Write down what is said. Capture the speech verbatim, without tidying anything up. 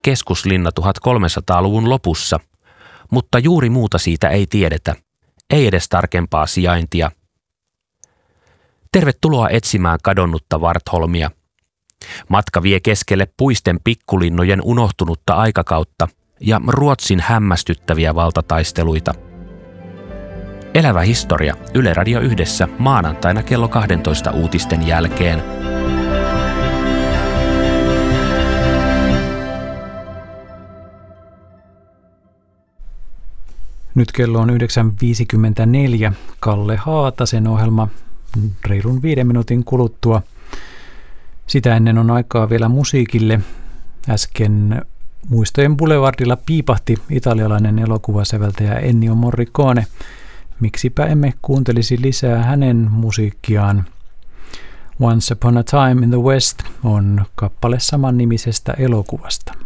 keskuslinna tuhatkolmesataaluvun lopussa, mutta juuri muuta siitä ei tiedetä, ei edes tarkempaa sijaintia. Tervetuloa etsimään kadonnutta Wartholmia. Matka vie keskelle puisten pikkulinnojen unohtunutta aikakautta ja Ruotsin hämmästyttäviä valtataisteluita. Elävä historia Yle Radio yhdessä maanantaina kello kahdentoista uutisten jälkeen. Nyt kello on yhdeksän viisikymmentäneljä. Kalle Haatasen ohjelma reilun viiden minuutin kuluttua. Sitä ennen on aikaa vielä musiikille. Äsken Muistojen Boulevardilla piipahti italialainen elokuvasäveltäjä Ennio Morricone. Miksipä emme kuuntelisi lisää hänen musiikkiaan. Once Upon a Time in the West on kappale samannimisestä elokuvasta.